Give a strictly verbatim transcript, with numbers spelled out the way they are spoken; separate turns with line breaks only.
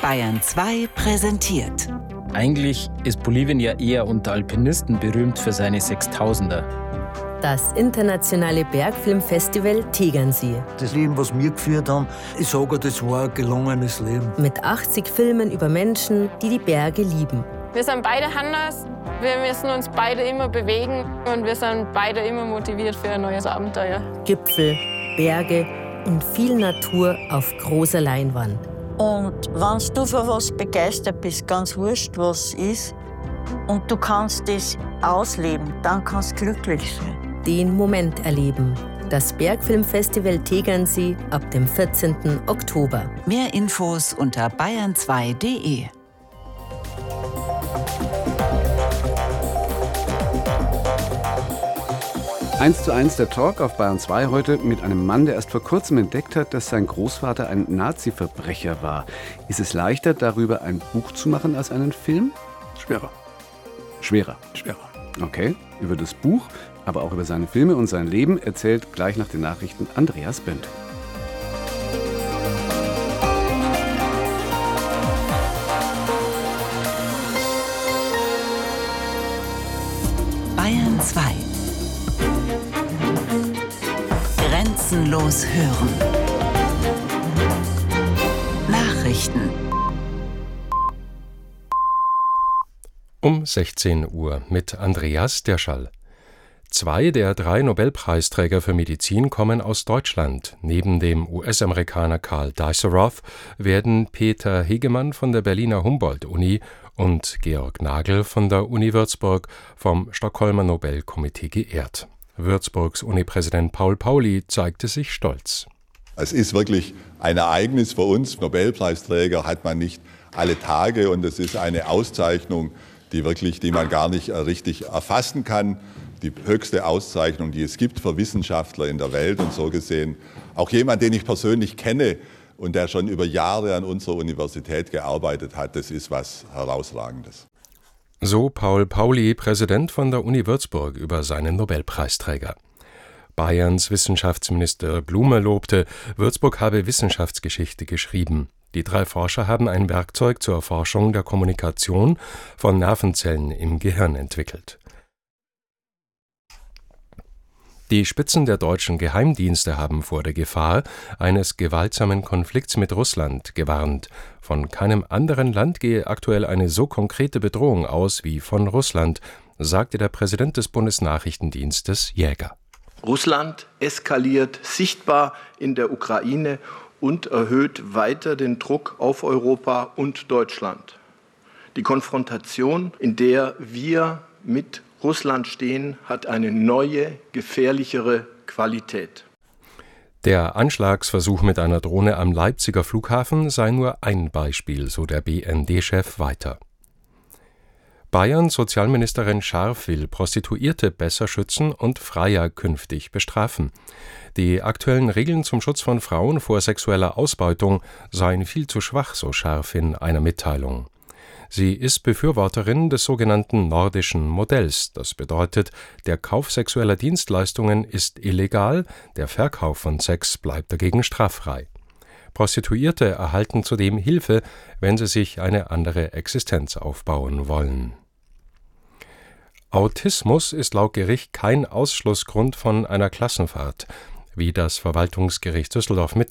Bayern zwei präsentiert.
Eigentlich ist Bolivien ja eher unter Alpinisten berühmt für seine Sechstausender.
Das internationale Bergfilmfestival Tegernsee.
Das Leben, was wir geführt haben, ich sage, das war ein gelungenes Leben.
Mit achtzig Filmen über Menschen, die die Berge lieben.
Wir sind beide anders, wir müssen uns beide immer bewegen und wir sind beide immer motiviert für ein neues Abenteuer.
Gipfel, Berge und viel Natur auf großer Leinwand.
Und wenn du für was begeistert bist, ganz wurscht, was es ist, und du kannst das ausleben, dann kannst du glücklich sein.
Den Moment erleben. Das Bergfilmfestival Tegernsee ab dem vierzehnten Oktober.
Mehr Infos unter bayern zwei punkt de.
eins zu eins der Talk auf Bayern zwei heute mit einem Mann, der erst vor kurzem entdeckt hat, dass sein Großvater ein Nazi-Verbrecher war. Ist es leichter, darüber ein Buch zu machen als einen Film?
Schwerer.
Schwerer?
Schwerer.
Okay, über das Buch, aber auch über seine Filme und sein Leben erzählt gleich nach den Nachrichten Andreas Bent.
Bayern zwei. Grenzenlos hören. Nachrichten.
Um sechzehn Uhr mit Andreas Derschall. Zwei der drei Nobelpreisträger für Medizin kommen aus Deutschland. Neben dem U S-Amerikaner Karl Diceroth werden Peter Hegemann von der Berliner Humboldt-Uni und Georg Nagel von der Uni Würzburg vom Stockholmer Nobelkomitee geehrt. Würzburgs Uni-Präsident Paul Pauli zeigte sich stolz.
Es ist wirklich ein Ereignis für uns. Nobelpreisträger hat man nicht alle Tage und es ist eine Auszeichnung, die wirklich, die man gar nicht richtig erfassen kann. Die höchste Auszeichnung, die es gibt für Wissenschaftler in der Welt und so gesehen auch jemand, den ich persönlich kenne und der schon über Jahre an unserer Universität gearbeitet hat, das ist was Herausragendes.
So Paul Pauli, Präsident von der Uni Würzburg, über seinen Nobelpreisträger. Bayerns Wissenschaftsminister Blume lobte, Würzburg habe Wissenschaftsgeschichte geschrieben. Die drei Forscher haben ein Werkzeug zur Erforschung der Kommunikation von Nervenzellen im Gehirn entwickelt. Die Spitzen der deutschen Geheimdienste haben vor der Gefahr eines gewaltsamen Konflikts mit Russland gewarnt. Von keinem anderen Land gehe aktuell eine so konkrete Bedrohung aus wie von Russland, sagte der Präsident des Bundesnachrichtendienstes Jäger.
Russland eskaliert sichtbar in der Ukraine und erhöht weiter den Druck auf Europa und Deutschland. Die Konfrontation, in der wir mit Russland stehen, hat eine neue, gefährlichere Qualität.
Der Anschlagsversuch mit einer Drohne am Leipziger Flughafen sei nur ein Beispiel, so der B N D-Chef weiter. Bayerns Sozialministerin Scharf will Prostituierte besser schützen und freier künftig bestrafen. Die aktuellen Regeln zum Schutz von Frauen vor sexueller Ausbeutung seien viel zu schwach, so Scharf in einer Mitteilung. Sie ist Befürworterin des sogenannten nordischen Modells. Das bedeutet, der Kauf sexueller Dienstleistungen ist illegal, der Verkauf von Sex bleibt dagegen straffrei. Prostituierte erhalten zudem Hilfe, wenn sie sich eine andere Existenz aufbauen wollen. Autismus ist laut Gericht kein Ausschlussgrund von einer Klassenfahrt, wie das Verwaltungsgericht Düsseldorf mitteilt.